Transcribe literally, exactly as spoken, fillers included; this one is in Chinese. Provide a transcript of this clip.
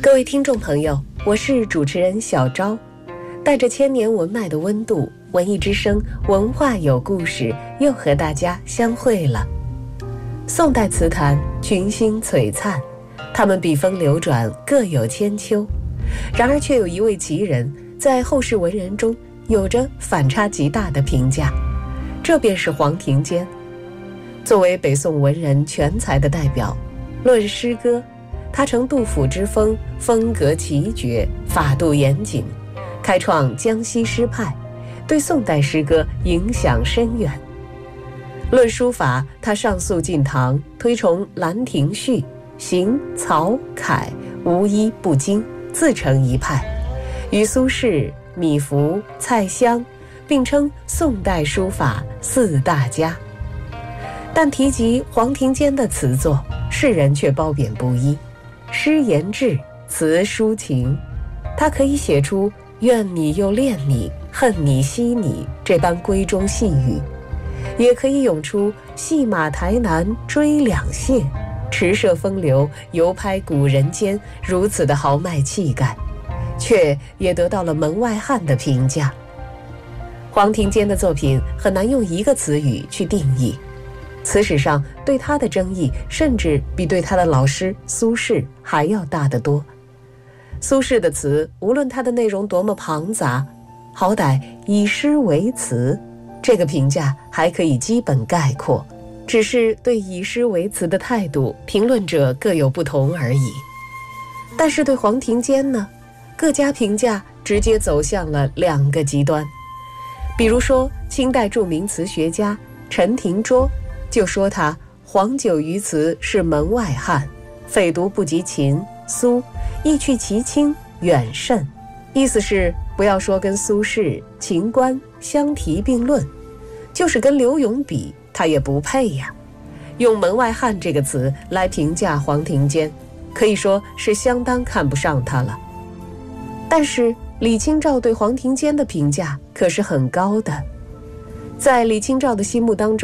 各位听众朋友，我是主持人小昭，带着千年文脉的温度，文艺之声文化有故事又和大家相会了。宋代词坛群星璀璨，他们笔锋流转，各有千秋，然而却有一位奇人在后世文人中有着反差极大的评价，这便是黄庭坚。作为北宋文人全才的代表，论诗歌，他承杜甫之风，风格奇绝，法度严谨，开创江西诗派，对宋代诗歌影响深远。论书法，他上溯晋唐，推崇兰亭序，行、曹、楷无一不精，自成一派，与苏轼、米芾、蔡襄并称宋代书法四大家。但提及黄庭坚的词作，世人却褒贬不一。诗言志，词抒情，他可以写出怨你又恋你，恨你惜你这般闺中细语，也可以咏出戏马台南追两谢，驰骋风流，游拍古人间如此的豪迈气概，却也得到了门外汉的评价。黄庭坚的作品很难用一个词语去定义，词史上对他的争议甚至比对他的老师苏轼还要大得多。苏轼的词无论他的内容多么庞杂，好歹以诗为词，这个评价还可以基本概括，只是对以诗为词的态度，评论者各有不同而已。但是对黄庭坚呢，各家评价直接走向了两个极端。比如说清代著名词学家陈廷桌就说他黄酒于词是门外汉，匪读不及秦、苏，意去其轻远甚，意思是不要说跟苏轼、秦观相提并论，就是跟刘永比他也不配呀。用门外汉这个词来评价黄庭坚，可以说是相当看不上他了。但是李清照对黄庭坚的评价可是很高的，在李清照的心目当中，